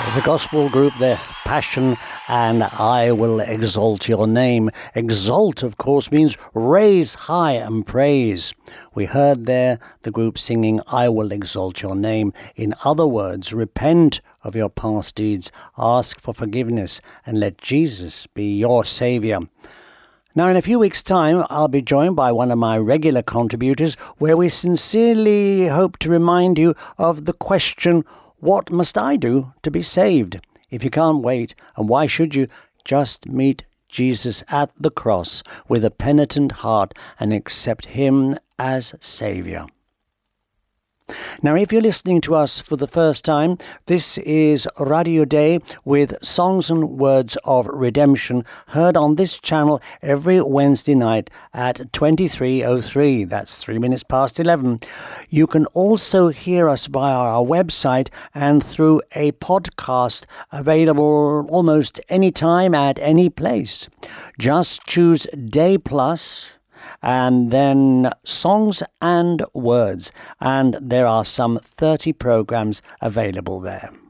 The gospel group, their Passion, and I Will Exalt Your Name. Exalt, of course, means raise high and praise. We heard there the group singing I Will Exalt Your Name. In other words, repent of your past deeds, ask for forgiveness, and let Jesus be your Saviour. Now, in a few weeks' time, I'll be joined by one of my regular contributors, where we sincerely hope to remind you of the question, what must I do to be saved? If you can't wait, and why should you, just meet Jesus at the cross with a penitent heart and accept him as Saviour. Now, if you're listening to us for the first time, this is Radio Day with Songs and Words of Redemption, heard on this channel every Wednesday night at 23:03. That's 3 minutes past 11. You can also hear us via our website and through a podcast available almost any time at any place. Just choose Day Plus and then Songs and Words, and there are some 30 programs available there.